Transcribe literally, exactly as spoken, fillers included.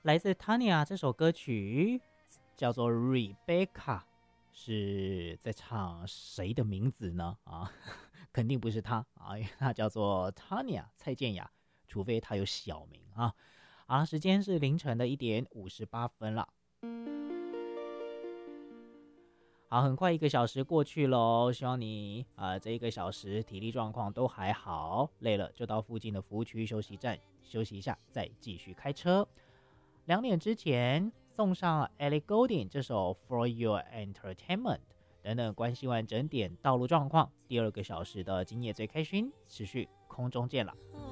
来自 Tanya 这首歌曲叫做 Rebecca， 是在唱谁的名字呢？啊，肯定不是她啊，因为她叫做 Tanya 蔡健雅，除非她有小名啊。好，时间是凌晨的一点五十八分了。好，很快一个小时过去喽，希望你呃这一个小时体力状况都还好，累了就到附近的服务区休息站休息一下，再继续开车。两点之前送上 Ellie Goulding 这首 For Your Entertainment 等等，关心完整点道路状况，第二个小时的今夜最开心持续空中见了。